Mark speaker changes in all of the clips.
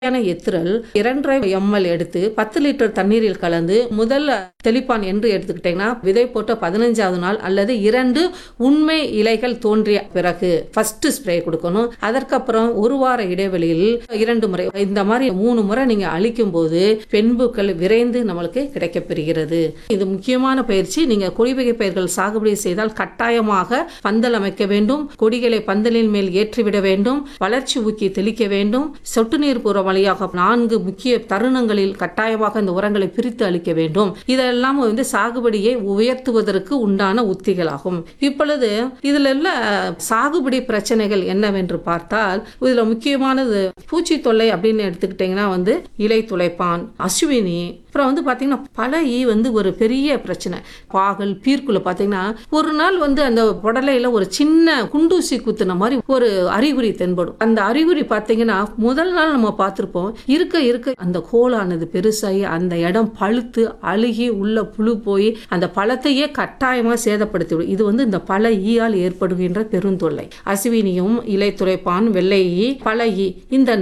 Speaker 1: எத்திரல் 2.5 ml எடுத்து 10 litre தண்ணீரில் கலந்து முதல் தெளிப்பான் என்று எடுத்துக்கிட்டீங்கன்னா விதை போட்ட 15வது நாள் அல்லது 2 உண்மை இலைகள் தோன்றிய பிறகு ஃபர்ஸ்ட் ஸ்ப்ரே கொடுக்கணும். அதற்கப்புறம் ஒரு வார இடைவெளியில் 2 முறை, இந்த மாதிரி 3 முறை நீங்க அளிக்கும் போது பெண்புக்கள் விரைந்து நம்மளுக்கு கிடைக்கப்பெறுகிறது. இது முக்கியமான பயிற்சி. நீங்க கொடிவகை பயிர்கள் சாகுபடி செய்தால் கட்டாயமாக பந்தல் அமைக்க வேண்டும், கொடிகளை பந்தலின் மேல் ஏற்றிவிட வேண்டும், வளர்ச்சி ஊக்கி தெளிக்க வேண்டும், சொட்டு நீர் புற வழியாக 4 முக்கிய தருணங்களில் கட்டாயமாக இந்த உரங்களை பிரித்து அளிக்க வேண்டும். இதெல்லாம் சாகுபடியை உயர்த்துவதற்கு உண்டான உத்திகளாகும். இப்பொழுது இதுல உள்ள சாகுபடி பிரச்சனைகள் என்னவென்று பார்த்தால், இதுல முக்கியமானது பூச்சி தொல்லை அப்படின்னு எடுத்துக்கிட்டீங்கன்னா இலை துளைப்பான், அசுவினி, அப்புறம் பாத்தீங்கன்னா பல ஈ ஒரு பெரிய பிரச்சனை. பாகல் பீர்க்குள்ள பாத்தீங்கன்னா ஒரு நாள் அந்த புடலையில ஒரு சின்ன குண்டூசி குத்துன மாதிரி ஒரு அறிகுறி தென்படும். அந்த அறிகுறி பாத்தீங்கன்னா முதல் நாள் நம்ம பார்த்திருப்போம். இருக்க இருக்க அந்த கோலானது பெருசாகி அந்த இடம் பழுத்து அழுகி உள்ள புழு போய் அந்த பழத்தையே கட்டாயமா சேதப்படுத்திவிடும். இது இந்த பல ஈயால் ஏற்படுகின்ற பெருந்தொல்லை. அசுவினியும், இலை துளைப்பான், வெள்ளை ஈ, பல ஈ, இந்த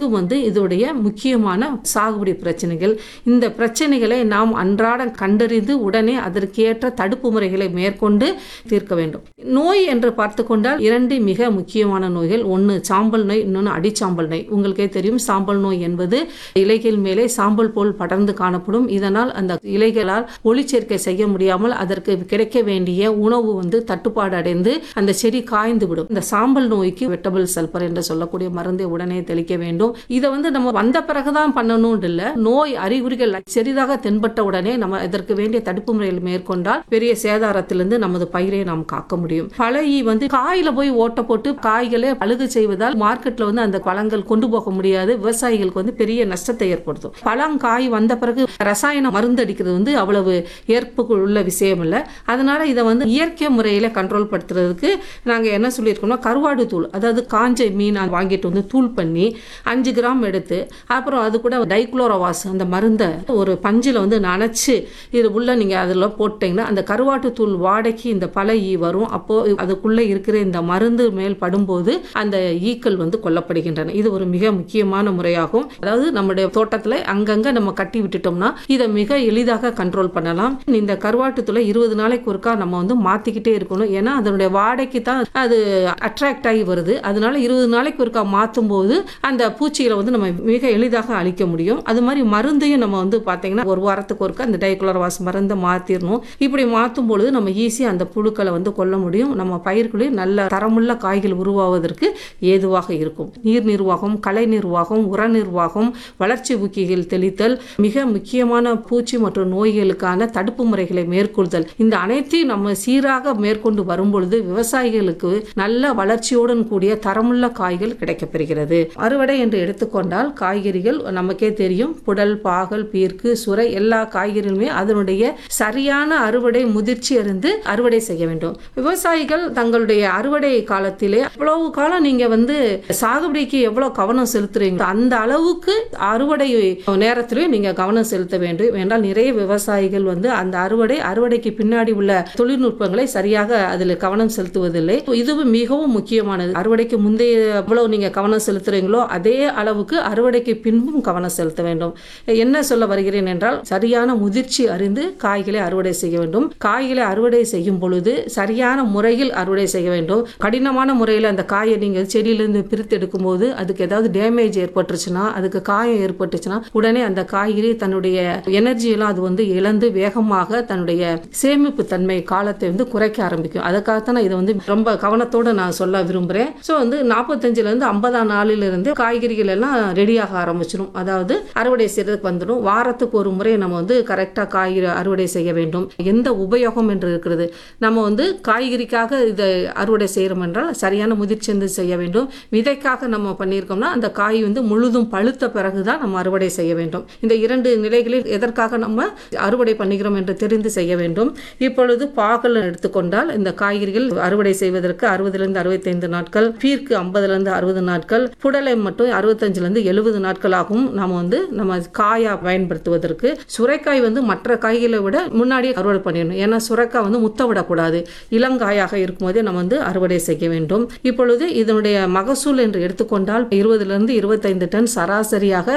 Speaker 1: 4 இதோடைய முக்கியமான சாகுபடி பிரச்சனைகள். இந்த பிரச்சனைகளை நாம் அன்றாடம் கண்டறிந்து உடனே அதற்கேற்ற தடுப்பு முறைகளை மேற்கொண்டு தீர்க்க வேண்டும். நோய் என்று பார்த்து கொண்டால் 2 மிக முக்கியமான நோய்கள். ஒன்று சாம்பல் நோய், இன்னொன்று அடிச்சாம்பல் நோய். உங்களுக்கே தெரியும், சாம்பல் நோய் என்பது இலைகள் மேலே சாம்பல் போல் படர்ந்து காணப்படும். இதனால் அந்த இலைகளால் ஒளிச்சேர்க்கை செய்ய முடியாமல் அதற்கு கிடைக்க வேண்டிய உணவு தட்டுப்பாடு அடைந்து அந்த செடி காய்ந்து விடும். இந்த சாம்பல் நோய்க்கு வெட்டபிள் சல்பர் என்று சொல்லக்கூடிய மருந்தை உடனே தெளிக்க வேண்டும். இதை நம்ம வந்த பிறகுதான் பண்ணணும் இல்ல. நோய் அறிகுறிகள் சிறிதாக தென்பட்ட உடனே நம்ம இதற்கு வேண்டிய தடுப்பு முறைகள் மேற்கொண்டால் பெரிய சேதாரத்திலிருந்து நமது பயிரை நாம் காக்க முடியும். பழகி காயில போய் ஓட்ட போட்டு காய்களை அழுகு செய்வதால் மார்க்கெட்ல அந்த பழங்கள் கொண்டு போக முடியாது. விவசாயிகளுக்கு பெரிய நஷ்டத்தை ஏற்படுத்தும். பழங்காய் வந்த பிறகு ரசாயன மருந்து அடிக்கிறது அவ்வளவு ஏற்புக்குள் உள்ள விஷயம் இல்ல. அதனால இதை இயற்கை முறையில கண்ட்ரோல் படுத்துறதுக்கு நாங்க என்ன சொல்லியிருக்கோம்னா, கருவாடு தூள், அதாவது காஞ்ச மீன் வாங்கிட்டு தூள் பண்ணி 5 கிராம் எடுத்து, அப்புறம் அது கூட டைக்ளோரோவாஸ் அந்த மருந்தை ஒரு பஞ்சில நனைச்சு இது உள்ள நீங்க அதுல போட்டீங்கன்னா அந்த கருவாட்டு தூள் வாடைக்கு இந்த பல ஈ வரும். அப்போ அதுக்குள்ள இருக்கிற இந்த மருந்து மேல் படும்போது அந்த ஈக்கள் கொல்லப்படுகின்றன. இது ஒரு மிக முக்கியமான முறையாகும். அதாவது நம்முடைய தோட்டத்துல அங்கங்க நம்ம கட்டி விட்டுட்டோம்னா இதை மிக எளிதாக கண்ட்ரோல் பண்ணலாம். இந்த கருவாட்டு தூளை 20 நாளைக்கு ஒருக்கா நம்ம மாத்திக்கிட்டே இருக்கணும். ஏன்னா அதனுடைய வாடைக்கு தான் அது அட்ராக்ட் ஆகி வருது. அதனால 20 நாளைக்கு ஒருக்கா மாத்தும் போது அந்த பூச்சிகளை நம்ம மிக எளிதாக அழிக்க முடியும். அது மாதிரி மருந்தையும் நம்ம பாத்தீங்கன்னா ஒரு வாரத்துக்கு ஒருக்கா அந்த டைக்ளோரோவாஸ் மருந்தை மாத்திரணும். இப்படி மாத்தும் பொழுது நம்ம ஈஸியா அந்த புழுக்களை கொல்ல முடியும். நம்ம பயிர்களில் நல்ல தரமுள்ள காய்கள் உருவாவதற்கு ஏதுவாக இருக்கும். நீர் நிர்வாகம், கலை நிர்வாகம், உர நிர்வாகம், வளர்ச்சி ஊக்கிகள் தெளித்தல், மிக முக்கியமான பூச்சி மற்றும் நோய்களுக்கான தடுப்பு முறைகளை மேற்கொள்தல், இந்த அனைத்தையும் நம்ம சீராக மேற்கொண்டு வரும்பொழுது விவசாயிகளுக்கு நல்ல வளர்ச்சியுடன் கூடிய தரமுள்ள காய்கள் கிடைக்கப்பெறுகிறது. அறுவடை என்று எடுத்துக்கொண்டால் காய்கறிகள் நமக்கே தெரியும். புடல், பாகல், பீர்க்கு, சுரை, எல்லா காய்கறிகளுமே அதனுடைய சரியான அறுவடை முதிர்ச்சி அறிந்து அறுவடை செய்ய வேண்டும். விவசாயிகள் தங்களுடைய அறுவடை காலத்திலே எவ்வளவு காலம் நீங்க சாகுபடிக்கு எவ்வளவு கவனம் செலுத்துறீங்க அந்த அளவுக்கு அறுவடை நேரத்திலும் நீங்க கவனம் செலுத்த வேண்டும். என்றால் நிறைய விவசாயிகள் அந்த அறுவடைக்கு பின்னாடி உள்ள தொழில்நுட்பங்களை சரியாக அதில் கவனம் செலுத்துவதில்லை. இதுவும் மிகவும் முக்கியமானது. அறுவடைக்கு முந்தைய எவ்வளவு நீங்க கவனம் செலுத்துறீங்களோ அதே அளவுக்கு அறுவடைக்கு பின்பும் கவனம் செலுத்த வேண்டும். என்ன சொல்ல வருகிறேன் என்றால், சரியான முதிர்ச்சி அறிந்து காய்களை அறுவடை செய்ய வேண்டும். காய்களை அறுவடை செய்யும் பொழுது சரியான முறையில் அறுவடை செய்ய வேண்டும். கடினமான முறையில் அந்த காயை நீங்க செடியிலிருந்து பிரித்து எடுக்கும் போது அதுக்கு ஏதாவது டேமேஜ் ஏற்பட்டுச்சுன்னா, அதுக்கு காயம் ஏற்பட்டுச்சுன்னா உடனே அந்த காய்கறி தன்னுடைய எனர்ஜியெல்லாம் அது இழந்து வேகமாக தன்னுடைய சேமிப்பு தன்மை காலத்தை குறைக்க ஆரம்பிக்கும். அதுக்காகத்தான் இதை ரொம்ப கவனத்தோடு நான் சொல்ல விரும்புறேன். ஸோ 45லேருந்து 50 நாளிலிருந்து காய்கறிகள் எல்லாம் ரெடியாக ஆரம்பிச்சிடும். அதாவது அறுவடை செய்யறதுக்கு வந்துடும். வாரத்துக்கு ஒரு முறை நம்ம கரெக்டா காய்கறி அறுவடை செய்ய வேண்டும். எந்த உபயோகம் என்று இருக்கிறது, நம்ம காய்கறிக்காக இதை அறுவடை செய்யறோம் என்றால் சரியான முதிர்ச்சி செய்ய வேண்டும். விதைக்காக நம்ம பண்ணியிருக்கோம்னா அந்த காய் முழுதும் பழுத்த பிறகுதான் நம்ம அறுவடை செய்ய வேண்டும். இந்த 2 நிலைகளில் எதற்காக நம்ம அறுவடை பண்ணுகிறோம் என்று தெரிந்து செய்ய வேண்டும். இப்பொழுது பாகல் எடுத்துக்கொண்டால் இந்த காய்கறிகள் அறுவடை செய்வதற்கு 60லிருந்து 65 நாட்கள், பீர்க்கு 50லிருந்து 60 நாட்கள், புடலை மட்டும் 65லிருந்து 70 நாட்கள் ஆகும். நம்ம காயா பயன்படுத்துவதற்கு சுரைக்காய் மற்ற காய்களை விட முன்னாடியே அறுவடை பண்ணிடணும். ஏன்னா சுரைக்காய் முத்த விடக்கூடாது. இளங்காயாக இருக்கும் போதே நம்ம அறுவடை செய்ய வேண்டும். இப்பொழுது இதனுடைய மகசூல் என்று எடுத்துக்கொண்டால் 20லிருந்து 25 டன் சராசரியாக